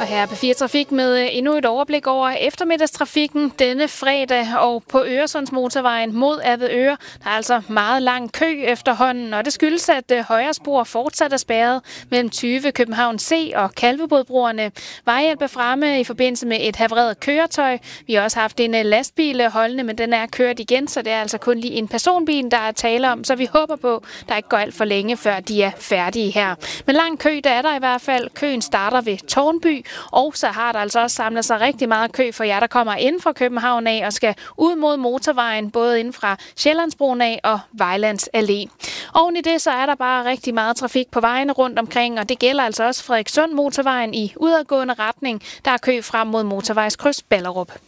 her på 4 Trafik med endnu et overblik over eftermiddagstrafikken denne fredag, og på Øresundsmotorvejen mod Avedøre. Der er altså meget lang kø efterhånden, og det skyldes, at højre spor fortsat er spærret mellem 20 København C og Kalvebodbroerne. Vejhjælp er fremme i forbindelse med et havareret køretøj. Vi har også haft en lastbil holdende, men den er kørt igen, så det er altså kun lige en personbil, der er tale om. Så vi håber på, der ikke går alt for længe, før de er færdige her. Men lang kø, der er der i hvert fald. Køen starter ved Tårnby, og så har der altså også samlet sig rigtig meget kø for jer, der kommer ind fra København af og skal ud mod motorvejen, både inden fra Sjællandsbroen af og Vejlands Allé. Oven i det, så er der bare rigtig meget trafik på vejene rundt omkring, og det gælder altså også Frederikssund motorvejen i udadgående retning. Der er kø frem mod motorvejskryds Ballerup.